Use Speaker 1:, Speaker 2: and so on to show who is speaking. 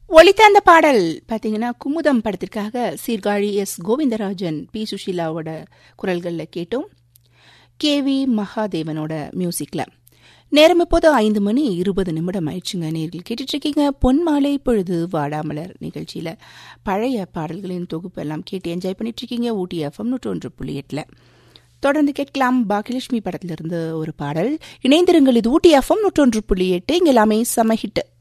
Speaker 1: ஒலித்த அந்த பாடல் பார்த்தீங்கன்னா குமுதம் படத்திற்காக சீர்காழி எஸ் கோவிந்தராஜன், பி சுஷீலாவோட குரல்களில் கேட்டோம். KV மகாதேவனோட மியூசிக்ல. நேரம் இப்போது 5:20 ஆயிடுச்சுங்க. நேரில் கேட்டுட்டு இருக்கீங்க பொன்மாலை பொழுது வாடாமலர் நிகழ்ச்சியில பழைய பாடல்களின் தொகுப்பு எல்லாம் கேட்டு என்ஜாய் பண்ணிட்டு இருக்கீங்க. ஊட்டி FM 101.8. தொடர்ந்து கேட்கலாம் பாக்கியலட்சுமி படத்திலிருந்து ஒரு பாடல். இணைந்திருங்கள், இது ஊட்டி FM 101.8. இங்க எல்லாமே சம ஹிட்.